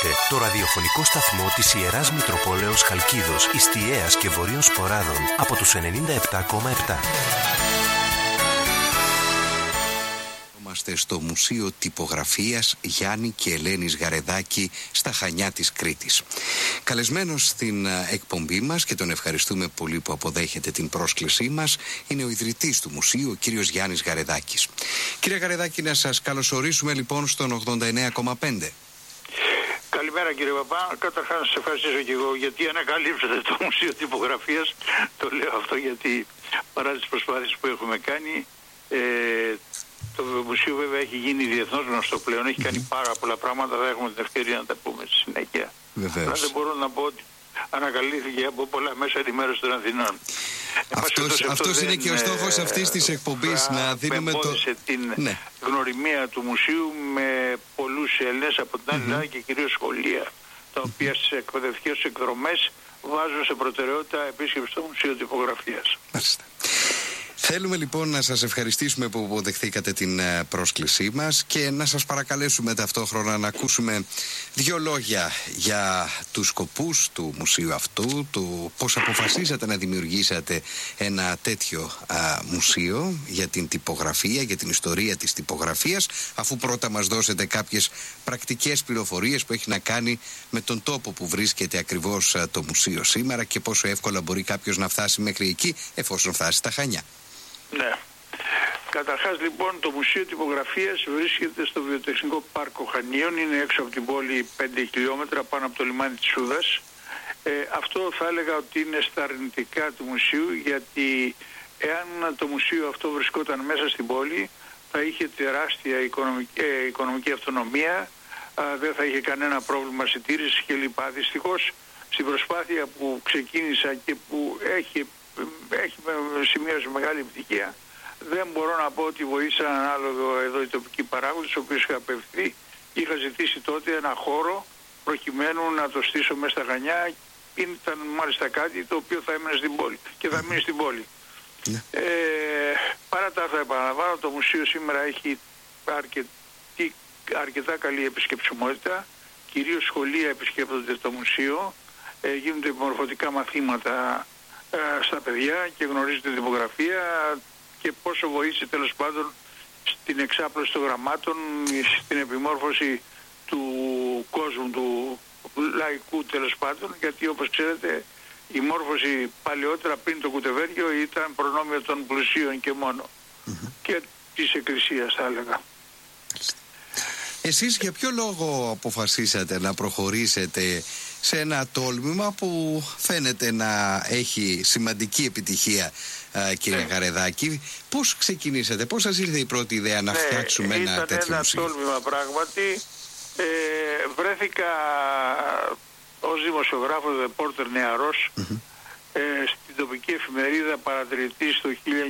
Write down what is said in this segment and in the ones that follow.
Ακούτε το ραδιοφωνικό σταθμό της Ιεράς Μητροπόλεως Χαλκίδος, Ιστιαίας και Βορείων Σποράδων από τους 97,7. Είμαστε στο Μουσείο Τυπογραφίας Γιάννη και Ελένης Γαρεδάκη στα Χανιά της Κρήτης. Καλεσμένος στην εκπομπή μας, και τον ευχαριστούμε πολύ που αποδέχεται την πρόσκλησή μας, είναι ο ιδρυτής του Μουσείου, ο κύριος Γιάννης Γαρεδάκης. Κύριε Γαρεδάκη, να σας καλωσορίσουμε λοιπόν στον 89,5. Καλημέρα κύριε Παπά. Καταρχάς να σας ευχαριστήσω και εγώ γιατί ανακαλύψατε το Μουσείο Τυπογραφίας. Το λέω αυτό γιατί παρά τις προσπάθειες που έχουμε κάνει, το μουσείο βέβαια έχει γίνει διεθνώς γνωστό πλέον, έχει κάνει πάρα πολλά πράγματα, θα έχουμε την ευκαιρία να τα πούμε στη συνέχεια. Βεβαίως. Αλλά δεν μπορώ να πω ότι ανακαλύφθηκε από πολλά μέσα ενημέρωσης των Αθηνών. Αυτός είναι και ο στόχος αυτής της εκπομπής, να δίνουμε την γνωριμία του μουσείου με πολλούς Έλληνες από την άλλη Ελλάδα και κυρίως σχολεία, τα οποία στις εκπαιδευτικές εκδρομές βάζουν σε προτεραιότητα επίσκεψη στο Μουσείο Τυπογραφίας. Μάλιστα. Θέλουμε λοιπόν να σας ευχαριστήσουμε που αποδεχθήκατε την πρόσκλησή μας και να σας παρακαλέσουμε ταυτόχρονα να ακούσουμε δύο λόγια για τους σκοπούς του μουσείου αυτού, του πώς αποφασίσατε να δημιουργήσετε ένα τέτοιο μουσείο για την τυπογραφία, για την ιστορία της τυπογραφίας, αφού πρώτα μας δώσετε κάποιες πρακτικές πληροφορίες που έχει να κάνει με τον τόπο που βρίσκεται ακριβώς το μουσείο σήμερα και πόσο εύκολα μπορεί κάποιος να φτάσει μέχρι εκεί εφόσον φτάσει στα Χανιά. Ναι. Καταρχάς λοιπόν το Μουσείο Τυπογραφίας βρίσκεται στο Βιοτεχνικό Πάρκο Χανίων, είναι έξω από την πόλη 5 χιλιόμετρα πάνω από το λιμάνι της Σούδας. Αυτό θα έλεγα ότι είναι στα αρνητικά του μουσείου, γιατί εάν το μουσείο αυτό βρισκόταν μέσα στην πόλη θα είχε τεράστια οικονομική αυτονομία, δεν θα είχε κανένα πρόβλημα συντήρησης κλπ. Δυστυχώς στην προσπάθεια που ξεκίνησα και που έχει σημείωσε μεγάλη επιτυχία, δεν μπορώ να πω ότι βοήθησαν ανάλογο εδώ οι τοπικοί παράγοντες, ο οποίος είχα απευθυνθεί και είχα ζητήσει τότε ένα χώρο προκειμένου να το στήσω μέσα στα Χανιά. Ήταν μάλιστα κάτι το οποίο θα έμενε στην πόλη και θα μείνει στην πόλη. Παρά τα αυτά, επαναλαμβάνω, το μουσείο σήμερα έχει αρκετά καλή επισκεψιμότητα, κυρίως σχολεία επισκέπτονται το μουσείο, γίνονται επιμορφωτικά μαθήματα στα παιδιά και γνωρίζει την τυπογραφία και πόσο βοήθησε τέλος πάντων στην εξάπλωση των γραμμάτων, στην επιμόρφωση του κόσμου, του λαϊκού τέλος πάντων, γιατί όπως ξέρετε η μόρφωση παλαιότερα πριν το κουτεβέργιο ήταν προνόμιο των πλουσίων και μόνο και της εκκλησίας θα έλεγα. Εσείς για ποιο λόγο αποφασίσατε να προχωρήσετε σε ένα τόλμημα που φαίνεται να έχει σημαντική επιτυχία, κύριε Γαρεδάκη? Πώς ξεκινήσατε, πώς σας ήρθε η πρώτη ιδέα να φτιάξουμε ένα τέτοιο μουσείο? Ήταν ένα τόλμημα πράγματι. Βρέθηκα ως δημοσιογράφος, ρεπόρτερ νεαρός, στην τοπική εφημερίδα Παρατηρητής το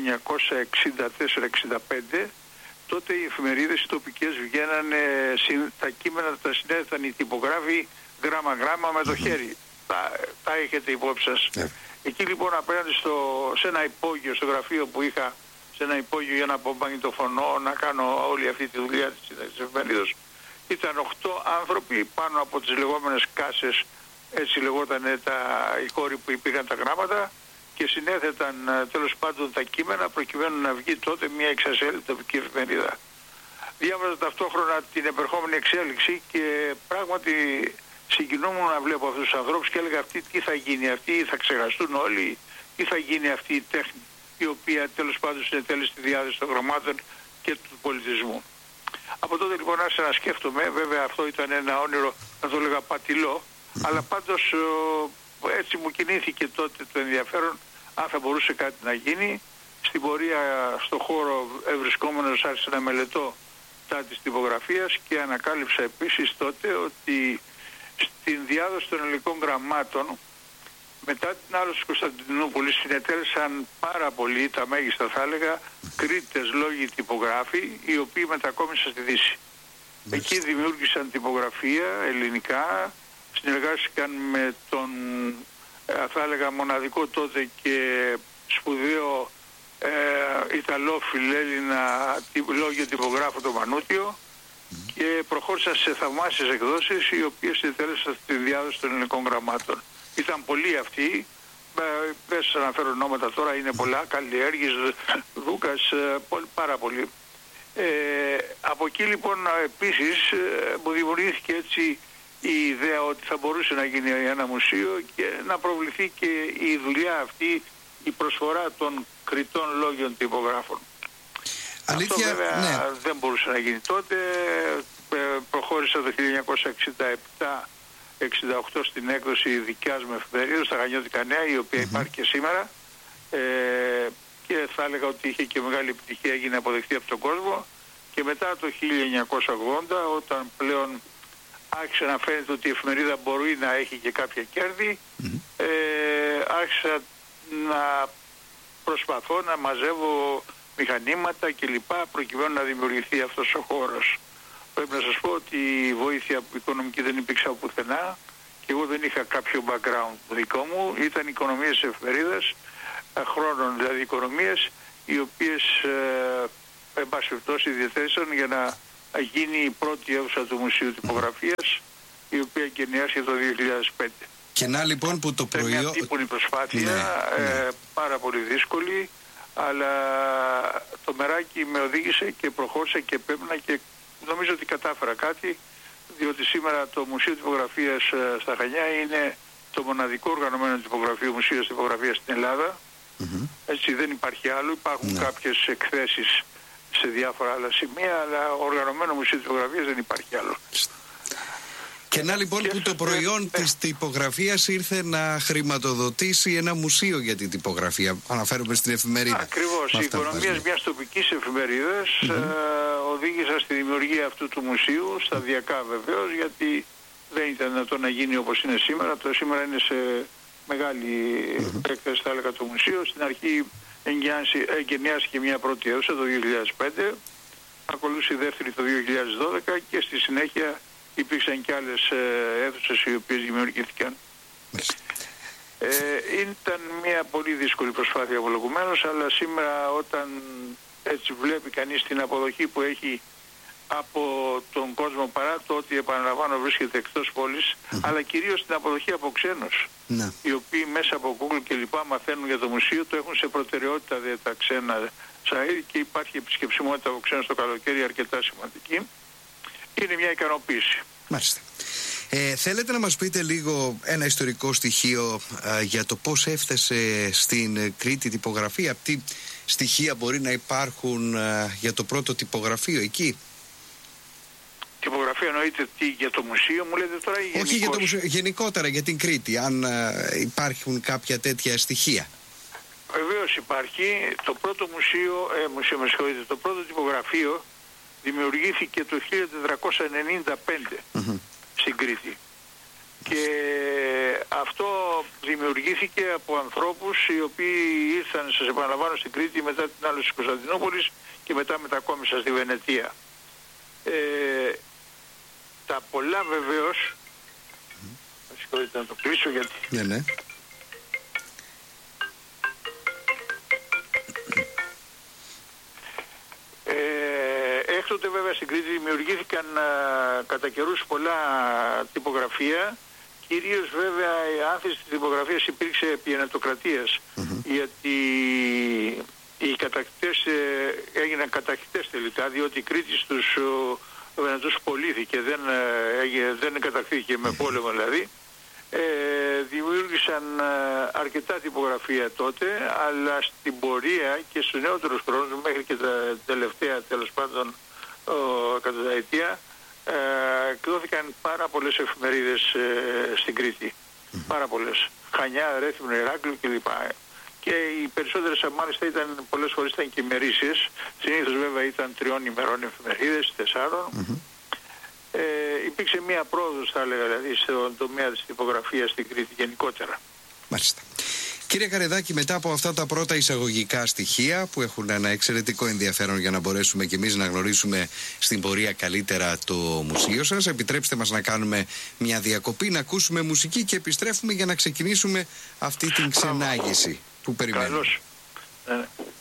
1964-65. Τότε οι εφημερίδες οι τοπικές βγαίνανε, τα κείμενα τα συνέθεταν οι τυπογράφοι γράμμα-γράμμα με το χέρι. Τα έχετε υπόψη σας. Εκεί λοιπόν απέναντι σε ένα υπόγειο, στο γραφείο που είχα, σε ένα υπόγειο για να πω μαγνητοφωνώ, να κάνω όλη αυτή τη δουλειά της εφημερίδας, ήταν 8 άνθρωποι πάνω από τις λεγόμενες κάσες, έτσι λεγόταν οι χώροι που υπήρχαν τα γράμματα, και συνέθεταν τέλος πάντων τα κείμενα προκειμένου να βγει τότε μια εξασέλιδη τοπική εφημερίδα. Διάβαζα ταυτόχρονα την επερχόμενη εξέλιξη και πράγματι συγκινούμουν να βλέπω αυτούς τους ανθρώπους και έλεγα αυτοί τι θα γίνει, αυτοί θα ξεχαστούν όλοι, τι θα γίνει αυτή η τέχνη η οποία τέλος πάντων συνετέλει στη διάθεση των γραμμάτων και του πολιτισμού. Από τότε λοιπόν άρχισα να σκέφτομαι, βέβαια αυτό ήταν ένα όνειρο, να το έλεγα πατηλό, αλλά πάντως έτσι μου κινήθηκε τότε το ενδιαφέρον αν θα μπορούσε κάτι να γίνει. Στην πορεία στο χώρο ευρισκόμενος άρχισα να μελετώ τα της τυπογραφίας και ανακάλυψα επίσης τότε ότι στην διάδοση των ελληνικών γραμμάτων μετά την άλωση της Κωνσταντινούπολης συνετέλεσαν πάρα πολύ, τα μέγιστα θα έλεγα, Κρήτες λόγοι τυπογράφοι, οι οποίοι μετακόμισαν στη Δύση. Εκεί δημιούργησαν τυπογραφία ελληνικά, συνεργάστηκαν με τον θα έλεγα μοναδικό τότε και σπουδαίο Ιταλό φιλέλληνα λόγιο τυπογράφο, το Μανούτιο, και προχώρησαν σε θαυμάσιες εκδόσεις, οι οποίες διατέλεσαν τη διάδοση των ελληνικών γραμμάτων. Ήταν πολλοί αυτοί, δεν σας αναφέρω ονόματα τώρα, είναι πολλά, Καλλιέργης, Δούκας, πάρα πολλοί. Από εκεί λοιπόν επίσης μου δημιουργήθηκε έτσι η ιδέα ότι θα μπορούσε να γίνει ένα μουσείο και να προβληθεί και η δουλειά αυτή, η προσφορά των κριτών λόγιων τυπογράφων. Αλήθεια, αυτό βέβαια ναι, δεν μπορούσε να γίνει τότε. Προχώρησα το 1967-68 στην έκδοση δικιάς μου εφημερίδας, στα Χανιώτικα Νέα, η οποία υπάρχει και σήμερα, και θα έλεγα ότι είχε και μεγάλη επιτυχία, έγινε αποδεκτή από τον κόσμο. Και μετά το 1980, όταν πλέον άρχισε να φαίνεται ότι η εφημερίδα μπορεί να έχει και κάποια κέρδη, άρχισα να προσπαθώ να μαζεύω μηχανήματα κλπ. Προκειμένου να δημιουργηθεί αυτός ο χώρος. Πρέπει να σας πω ότι η βοήθεια οικονομική δεν υπήρξε από πουθενά και εγώ δεν είχα κάποιο background δικό μου. Ήταν οικονομίες της εφημερίδας, χρόνων δηλαδή οικονομίες, οι οποίες εν πάση περιπτώσει διαθέσαν για να γίνει η πρώτη αίθουσα του Μουσείου Τυπογραφίας, η οποία εγκαινιάστηκε το 2005. Και να λοιπόν που το προϊόν... Μια τύπονη προσπάθεια, πάρα πολύ δύσκολη, αλλά το μεράκι με οδήγησε και προχώρησε και επέμενα και νομίζω ότι κατάφερα κάτι, διότι σήμερα το Μουσείο Τυπογραφίας στα Χανιά είναι το μοναδικό οργανωμένο τυπογραφείο Μουσείο Τυπογραφίας στην Ελλάδα. Έτσι δεν υπάρχει άλλο, υπάρχουν κάποιες εκθέσεις σε διάφορα άλλα σημεία, αλλά οργανωμένο Μουσείο Τυπογραφίας δεν υπάρχει άλλο. Και να λοιπόν που το προϊόν της τυπογραφίας ήρθε να χρηματοδοτήσει ένα μουσείο για την τυπογραφία. Αναφέρομαι στην εφημερίδα. Ακριβώς. Οι οικονομίες μιας τοπικής εφημερίδας οδήγησαν στη δημιουργία αυτού του μουσείου, σταδιακά βεβαίως, γιατί δεν ήταν δυνατόν να γίνει όπως είναι σήμερα. Το σήμερα είναι σε μεγάλη έκταση, θα έλεγα, το μουσείο. Στην αρχή εγκαινιάστηκε μια πρώτη αίθουσα το 2005, ακολούθησε η δεύτερη το 2012 και στη συνέχεια υπήρξαν και άλλες αίθουσες οι οποίες δημιουργήθηκαν. Ήταν μια πολύ δύσκολη προσπάθεια απολογουμένως, αλλά σήμερα όταν έτσι βλέπει κανείς την αποδοχή που έχει από τον κόσμο, παρά το ότι επαναλαμβάνω βρίσκεται εκτός πόλης, αλλά κυρίως την αποδοχή από ξένους, οι οποίοι μέσα από Google και λοιπά μαθαίνουν για το μουσείο, το έχουν σε προτεραιότητα τα ξένα site και υπάρχει επισκεψιμότητα από ξένους το καλοκαίρι αρκετά σημαντική. Είναι μια ικανοποίηση. Μάλιστα. Θέλετε να μας πείτε λίγο ένα ιστορικό στοιχείο για το πώς έφτασε στην Κρήτη τυπογραφία? Τι στοιχεία μπορεί να υπάρχουν για το πρώτο τυπογραφείο εκεί? Τυπογραφία εννοείται για το μουσείο, μου λέτε τώρα, ή γενικώς? Όχι για το μουσείο, γενικότερα για την Κρήτη, αν υπάρχουν κάποια τέτοια στοιχεία. Βεβαίως υπάρχει. Το πρώτο το πρώτο τυπογραφείο δημιουργήθηκε το 1495 στην Κρήτη. Και αυτό δημιουργήθηκε από ανθρώπους οι οποίοι ήρθαν, σας επαναλαμβάνω, στην Κρήτη μετά την άλωση της Κωνσταντινούπολης και μετά μετακόμισαν στη Βενετία. Τα πολλά βεβαίως, συγχωρείτε να το κλείσω γιατί... Ναι. Έκτοτε βέβαια στην Κρήτη δημιουργήθηκαν κατά καιρούς πολλά τυπογραφεία. Κυρίως βέβαια η άνθηση της τυπογραφίας υπήρξε επί ενατοκρατίας, γιατί οι κατακτητές έγιναν κατακτητές τελικά, διότι η Κρήτη στους Βενετούς πωλήθηκε, δεν κατακτήθηκε με πόλεμο δηλαδή. Δημιούργησαν αρκετά τυπογραφία τότε, αλλά στην πορεία και στους νεότερους χρόνους, μέχρι και τα τελευταία τέλος πάντων εκατονταετία, εκδόθηκαν πάρα πολλές εφημερίδες στην Κρήτη. Πάρα πολλές. Χανιά, Ρέθυμνο, Ηράκλειο κλπ. Και οι περισσότερες μάλιστα πολλές φορές ήταν και ημερήσιες. Συνήθως βέβαια ήταν 3 ημερών εφημερίδες, 4. Υπήρξε μία πρόοδος, θα έλεγα, δηλαδή στον τομέα της τυπογραφίας στην Κρήτη γενικότερα. Μάλιστα. Κύριε Καρεδάκη, μετά από αυτά τα πρώτα εισαγωγικά στοιχεία που έχουν ένα εξαιρετικό ενδιαφέρον για να μπορέσουμε κι εμείς να γνωρίσουμε στην πορεία καλύτερα το μουσείο σας, επιτρέψτε μας να κάνουμε μια διακοπή, να ακούσουμε μουσική και επιστρέφουμε για να ξεκινήσουμε αυτή την ξενάγηση που περιμένουμε. Καλώς.